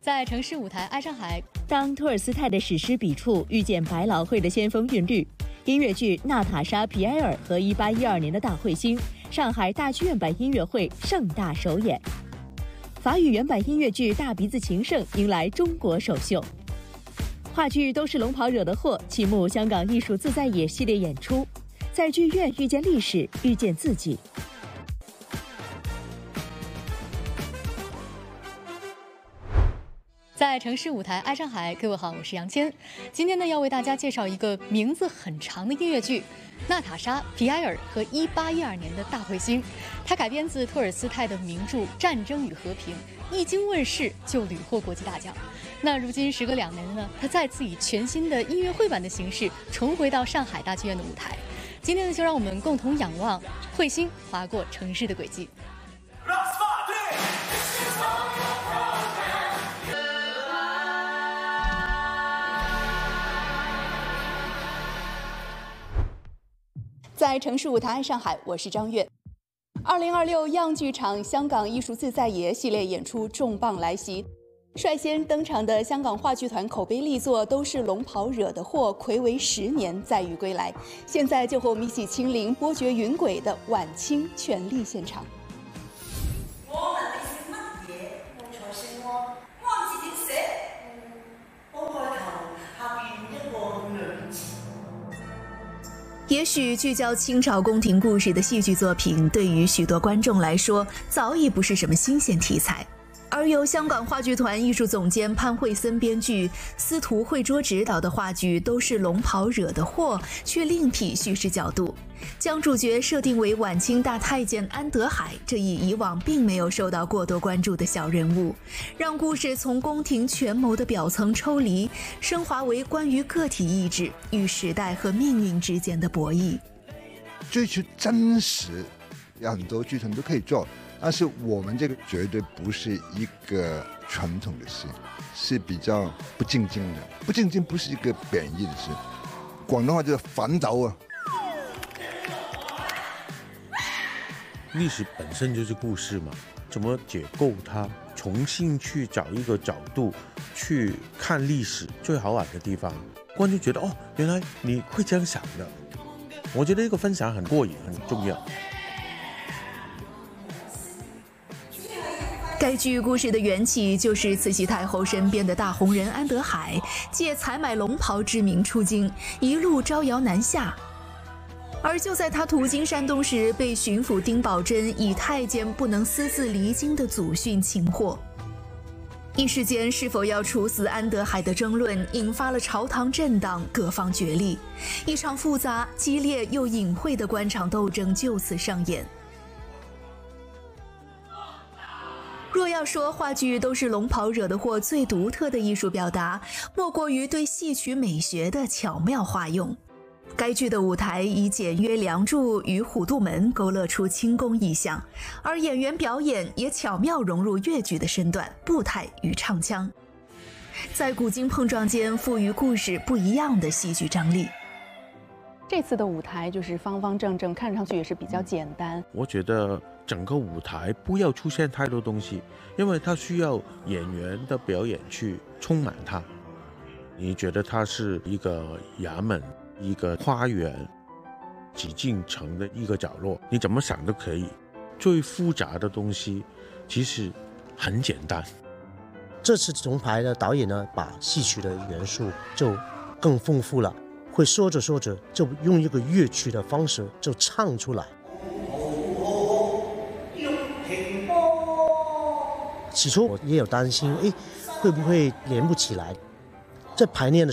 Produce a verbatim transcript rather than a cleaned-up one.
在城市舞台爱上海， 当托尔斯泰的史诗笔触遇见百老汇的先锋韵律，音乐剧《娜塔莎·皮埃尔》和一八一二年的大彗星，上海大剧院版音乐会盛大首演。法语原版音乐剧《大鼻子情圣》迎来中国首秀。话剧都是龙袍惹的祸，启幕香港艺术自在野系列演出，在剧院遇见历史，遇见自己。 在城市舞台爱上海，各位好，我是杨谦。今天呢，要为大家介绍一个名字很长的音乐剧《娜塔莎·皮埃尔》和一八一二年的大彗星。它改编自托尔斯泰的名著《战争与和平》，一经问世就屡获国际大奖。那如今时隔两年呢，它再次以全新的音乐会版的形式重回到上海大剧院的舞台。今天呢，就让我们共同仰望彗星划过城市的轨迹。在城市舞台爱上海，我是张悦。二零二六样剧场香港艺术自在野系列演出重磅来袭，率先登场的香港话剧团口碑力作都是龙袍惹的祸，睽违十年再遇归来。现在就和我们一起亲临波谲云诡的晚清权力现场。 我問你食乜嘢？冇財性喎，安字點寫？我開頭下邊一個兩字。 也许聚焦清朝宫廷故事的戏剧作品，对于许多观众来说，早已不是什么新鲜题材。而由香港话剧团艺术总监潘惠森编剧、司徒慧卓执导的话剧都是龙袍惹的祸，却另辟叙事角度，将主角设定为晚清大太监安德海这一以往并没有受到过多关注的小人物，让故事从宫廷权谋的表层抽离，升华为关于个体意志与时代和命运之间的博弈。 追求真实，很多剧团都可以做。但是我们这个绝对不是一个传统的戏，是比较不正经的。不正经不是一个贬义的事，广东话叫反斗啊。 历史本身就是故事嘛，怎么解构它，重新去找一个角度去看历史，最好玩的地方，观众觉得哦，原来你会这样想的。我觉得这个分享很过瘾，很重要。 该剧故事的缘起就是慈禧太后身边的大红人安德海借采买龙袍之名出京，一路招摇南下。而就在他途经山东时，被巡抚丁宝桢以太监不能私自离京的祖训擒获。一时间，是否要处死安德海的争论引发了朝堂震荡，各方角力，一场复杂、激烈又隐晦的官场斗争就此上演。若要说话剧都是龙袍惹的祸最独特的艺术表达，莫过于对戏曲美学的巧妙化用。该剧的舞台以简约梁柱与虎度门勾勒出清宫意象，而演员表演也巧妙融入越剧的身段、步态与唱腔，在古今碰撞间赋予故事不一样的戏剧张力。 这次的舞台就是方方正正，看上去也是比较简单。 我觉得整个舞台不要出现太多东西，因为它需要演员的表演去充满它。你觉得它是一个衙门、一个花园、几进城的一个角落，你怎么想都可以。最复杂的东西其实很简单。 这次重排的导演呢，把戏曲的元素就更丰富了。会说着说着就用一个乐曲的方式就唱出来。起初我也有担心，哎，会不会连不起来？在排练的